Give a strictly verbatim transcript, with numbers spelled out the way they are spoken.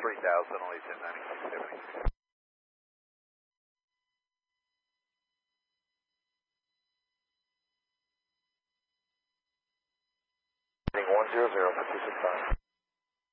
three thousand, only ten ninety-six seventy-six. one zero zero, fifty-six five.